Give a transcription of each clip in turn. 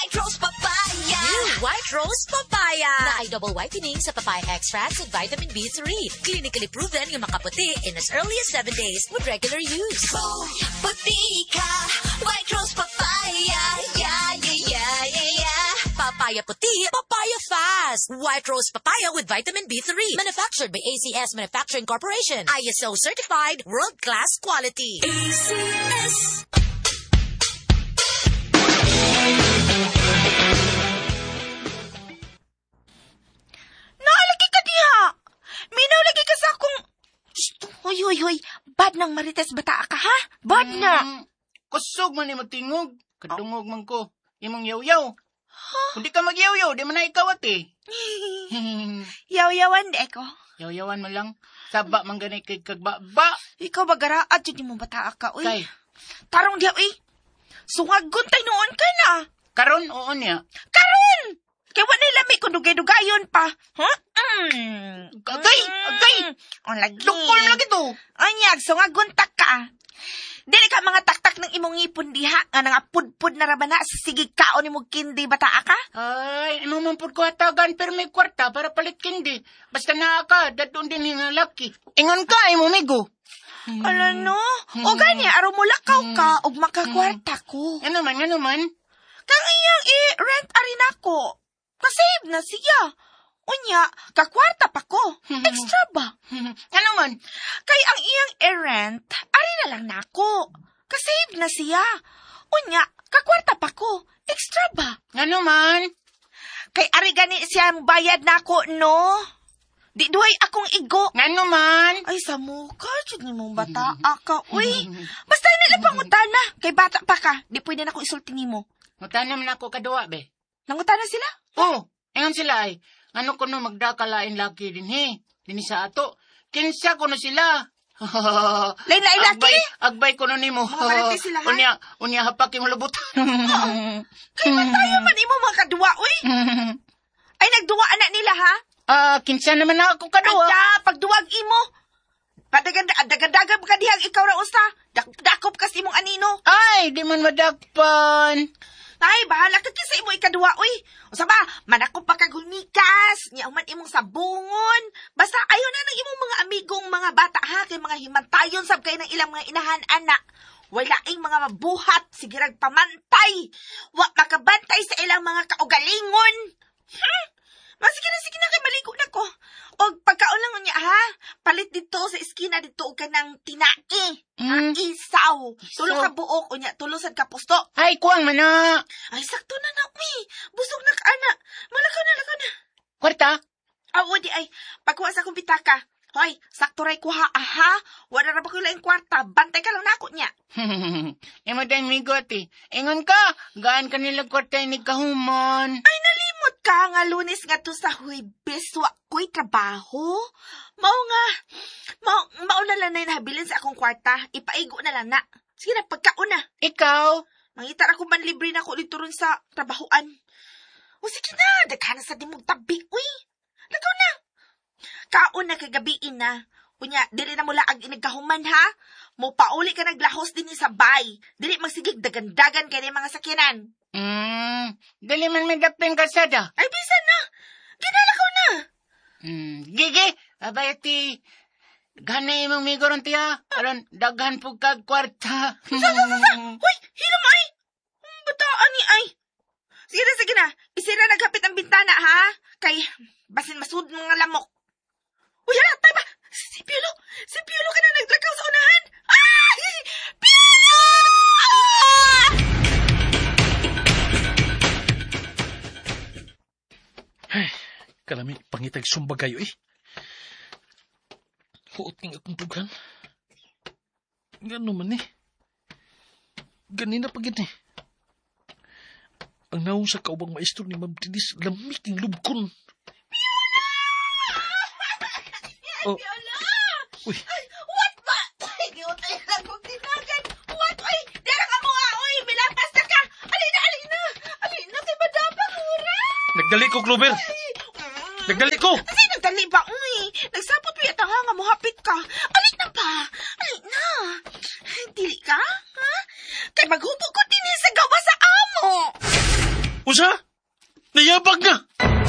White Rose Papaya! New White Rose Papaya! Na ay double whitening sa papaya extracts with vitamin B3. Clinically proven yung makaputi in as early as 7 days with regular use. Oh, puti ka! White Rose Papaya! Yeah, yeah, yeah, yeah, yeah! Papaya puti, papaya fast. White Rose Papaya with vitamin B3. Manufactured by ACS Manufacturing Corporation. ISO certified, world-class quality. ACS! Naalagi ka diha! Minaw lagi ka sa akong... Hoy. Bad nang marites bata ka, ha? Bad na! Kusog man ni matingog. Kadungog man ko. Imong yaw-yaw. Kung di ka mag-yaw-yaw, di man na ikaw ate. Yaw-yawan de ko. Yaw-yawan mo lang. Saba man ganay kay kagbaba. Ikaw bagaraat yun mo bata ka, uy. Kay, Tarong diha, uy. Sungagon tayo noon ka na. karon oo niya. Karon! Kaya wala lami kung dugay-dugayon pa. Huh? Agay! Ang lagi. Lukol lagi to. Anyag, sungagon tak ka. Dili ka mga taktak ng imong ngipon diha nga nga pudpud na rabana sa sigig kaon ni mo kindi bata ka? Ay, ano man po ko hatagan pero may kwarta para palit kindi. Basta naa ka, dadun din yung lalaki. Ingon ka, ay mumigo. Ala no? O gani, araw mo lakaw ka og makakwarta ko. Ano man? Kang iyang i-rent arin ako. Kasave na siya. Unya, kakwarta pa ko. Extra ba? Ano man? Kay ang iyang i-rent, ari na lang nako. Kasave na siya. Unya, kakwarta pa ko. Extra ba? Ano man? Kay ari gani siyang bayad nako, no? Di duhay akong igo. Ano man? Ay, sa mukha, dyan ni mong bata ka. Uy, basta na pangutana. Kay bata pa ka, di pwede na akong isulti ni mo. Mutanam na ako kaduwa, be. Nangutana sila? Oo, ingon sila ay. Ano ko no magdakalain laki din he. Dini sa ato. Kinsa ko no sila. Lain na ilaki? Agbay ko no nimo. Mga marites sila, ha? Unya hapak yung lubot. Kay matayo man imo mga kaduwa, uy. Ay, nagduwa anak nila, ha? Kinsa naman na ako kaduwa. Kaya, pagduwag imo. Dagan-dagan ka dihang ikaw ra usa. Dakop kasi imong anino. Ay, di man madakpan. Ay, bahala ka kasi imo ikaduwa, uy. Usa ba, manakop pa kag humikas, nya man imong sabungon. Basta ayon na ng imong mga amigong mga bata ha, kay mga himantayon sab kay ng ilang mga inahan anak. Wala ing mga mabuhat, sige rag pamantay. Wa makabantay sa ilang mga kaugalingon. Sige na kay maligo na ko. Og pagkaon lang niya ha, palit dito sa eskina dito og kanang tinai. Isaw. Tulo ka buok unya, tulosan ka pusto. Ay, kuwang man na. Ay, sakto na na, uy. Busog na ka, ana. Malakaw na. Kwarta? Awo, di ay. Pagkuha sa akong pitaka. Hoy, sakto ray kuha, aha. Wala na ba ko laing kwarta? Bantay ka lang na ako niya. Imo din migot eh. Ingon ka, gaan ka nila kwarta ni kahuman. Ay, nalimot ka nga Lunes nga to sa Huwebes. Wa ko'y trabaho. Mao na lang na nahabilin sa akong kwarta. Ipaigo na lang na. Sige na, pagkaon na. Ikaw? Mangitar ako man libre na ko dito ron sa trabahoan. O sige na, daghan na sa dimong tabi, uy. Lagaw na. Kaon na kagabiin na. Unya, dili na mula ang inagahuman ha. Mo pauli ka naglahos din sa bay. Dili magsigig dagan-dagan kay mga sakyanan. Dali man may dapeng kalsada. Ay, bisan na. Ginalakaw na. Gigi, abay ti. Ghanay mong migoron tiya. Aron, daghan po kag kwarta. Hoy, hiram ay. Bataan ni ay. Sige na. Isira naghapit ang bintana ha. Kay, basin masud mga lamok. Uy, hala, tayo ba? Si Piolo ka na naglakaw sa unahan. Ay! Piolo! Ay, kalami, pangitag sumbagayo eh. Huot ng akong dugan. Gano man eh. Ganina pa gini. Ang naong sa kaubang maestro ni Ma'am Dinis, lamig ng lubkon. Oh. Uy. Ay, what ba? Ay, giutay lang kong tinagan. What? Ay, dira ka mo nga. Uy, milapas na ka. Alina. Kay madapa mura. Nagdali ko, Clover. Nagdali ko. Kasi nagdali ba? Uy, nagsapot mo yata nga muhapit ka. Alina pa. Alina. Dili ka? Ha? Kay maghubog ko din sa gawa sa amo. Usa? Nayabag na!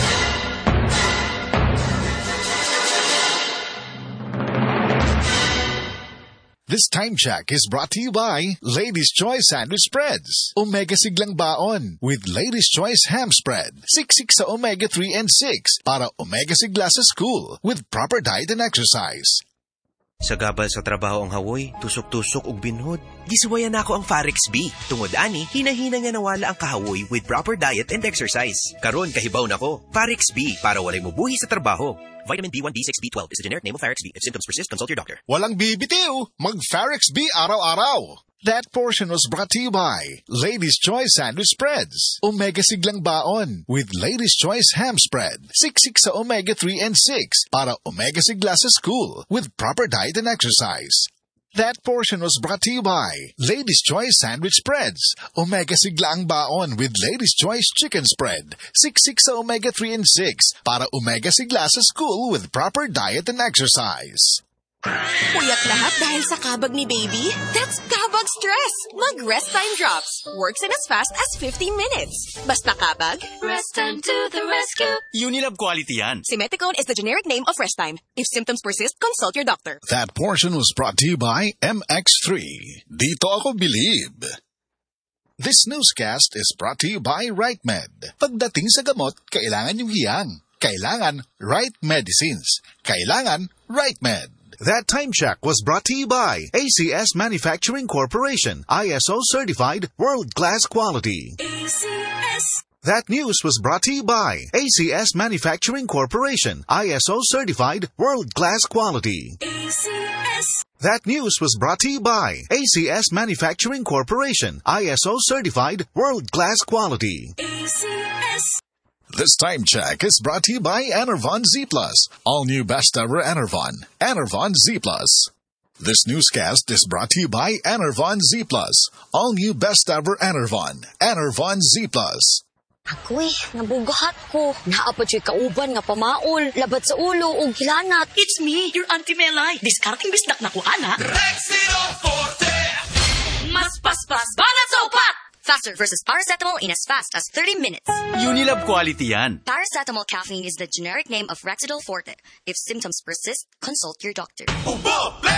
This time check is brought to you by Ladies' Choice Sandwich Spreads. Omega Siglang Baon with Ladies' Choice Ham Spread. Siksik sa Omega 3 and 6 para Omega Sigla sa school with proper diet and exercise. Sa gabal sa trabaho ang hawoy, tusok-tusok ug binhod. Gisuwayan nako ang Farex B. Tungod ani, hinahina nga nawala ang kahawoy with proper diet and exercise. Karon kahibaw nako, Farex B para walay mobuhi sa trabaho. Vitamin B1, B6, B12 is a generic name of Farex B. If symptoms persist, consult your doctor. Walang bibitiw, mag-Farex B araw-araw. That portion was brought to you by Ladies' Choice Sandwich Spreads. Omega Siglang Baon with Ladies' Choice Ham Spread. Siksik sa Omega 3 and 6 para Omega Sigla sa school with proper diet and exercise. That portion was brought to you by Ladies' Choice Sandwich Spreads. Omega Sigla ang baon with Ladies' Choice Chicken Spread. Siksik sa Omega 3 and 6 para Omega Sigla sa school with proper diet and exercise. Uyak lahat dahil sa kabag ni baby? That's kabag stress! Mag-Rest Time Drops. Works in as fast as 15 minutes. Basta kabag, Rest time to the rescue. Unilab quality yan. Simeticone is the generic name of Rest Time. If symptoms persist, consult your doctor. That portion was brought to you by MX3. Dito ako believe. This newscast is brought to you by RightMed. Pagdating sa gamot, kailangan yung hiyang. Kailangan right medicines. Kailangan RightMed. That time check was brought to you by ACS Manufacturing Corporation, ISO certified world-class quality. ACS. That news was brought to you by ACS Manufacturing Corporation, ISO certified world-class quality. ACS. That news was brought to you by ACS Manufacturing Corporation, ISO certified world-class quality. ACS. This time check is brought to you by Enervon Z+. All new best ever Enervon. Enervon Z+. This newscast is brought to you by Enervon Z+. All new best ever Enervon. Enervon Z+. Ako nabugahat ko. Naapad siya kauban nga pamaol, labat sa ulo o gilanat. It's me, your Auntie Melay. Discarding bisdak na ko, ana. Rexidol Forte. Mas paspas, banat sa upat! Faster versus paracetamol in as fast as 30 minutes. Unilab quality yan. Paracetamol caffeine is the generic name of Rexidol Forte. If symptoms persist, consult your doctor.